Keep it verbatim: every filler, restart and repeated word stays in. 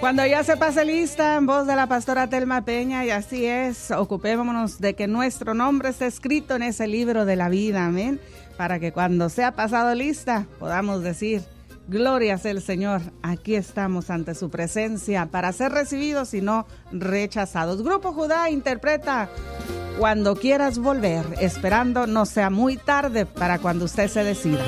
Cuando ya se pase lista, en voz de la pastora Telma Peña, y así es, ocupémonos de que nuestro nombre esté escrito en ese libro de la vida, amén, para que cuando sea pasado lista, podamos decir, gloria sea el Señor, aquí estamos ante su presencia para ser recibidos y no rechazados. Grupo Judá interpreta Cuando quieras volver, esperando no sea muy tarde para cuando usted se decida.